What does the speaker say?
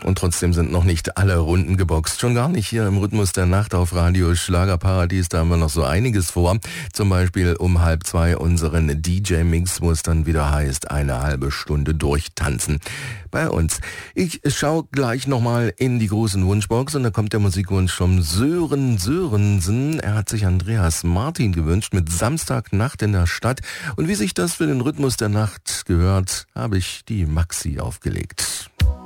Und trotzdem sind noch nicht alle Runden geboxt. Schon gar nicht hier im Rhythmus der Nacht auf Radio Schlagerparadies. Da haben wir noch so einiges vor. Zum Beispiel um 1:30 unseren DJ-Mix, wo es dann wieder heißt, eine halbe Stunde durchtanzen bei uns. Ich schaue gleich nochmal in die großen Wunschbox und da kommt der Musikwunsch vom Sören Sörensen. Er hat sich Andreas Martin gewünscht mit Samstagnacht in der Stadt. Und wie sich das für den Rhythmus der Nacht gehört, habe ich die Maxi aufgelegt.